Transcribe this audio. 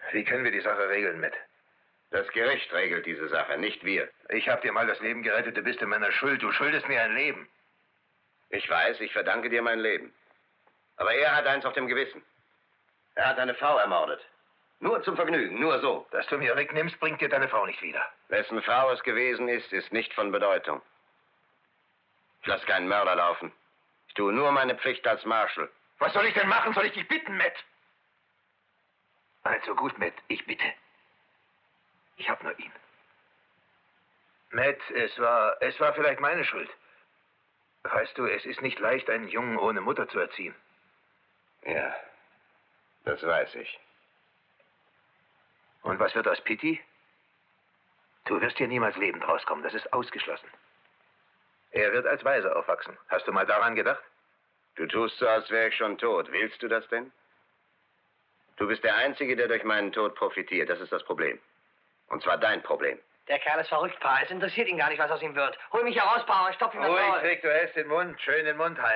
Wie können wir die Sache regeln, Matt? Das Gericht regelt diese Sache, nicht wir. Ich habe dir mal das Leben gerettet, du bist in meiner Schuld. Du schuldest mir ein Leben. Ich weiß, ich verdanke dir mein Leben. Aber er hat eins auf dem Gewissen. Er hat eine Frau ermordet. Nur zum Vergnügen, nur so. Dass du mir Rick nimmst, bringt dir deine Frau nicht wieder. Wessen Frau es gewesen ist, ist nicht von Bedeutung. Ich lasse keinen Mörder laufen. Ich tue nur meine Pflicht als Marshal. Was soll ich denn machen? Soll ich dich bitten, Matt? Also gut, Matt, ich bitte. Ich habe nur ihn. Matt, es war vielleicht meine Schuld. Weißt du, es ist nicht leicht, einen Jungen ohne Mutter zu erziehen. Ja, das weiß ich. Und was wird aus Pitti? Du wirst hier niemals lebend rauskommen, das ist ausgeschlossen. Er wird als Waise aufwachsen. Hast du mal daran gedacht? Du tust so, als wäre ich schon tot. Willst du das denn? Du bist der Einzige, der durch meinen Tod profitiert. Das ist das Problem. Und zwar dein Problem. Der Kerl ist verrückt, Pa. Es interessiert ihn gar nicht, was aus ihm wird. Hol mich heraus, Pa, und stopf ihm das Maul. Ruhig, Rick, du hältst den Mund. Schön den Mund halten.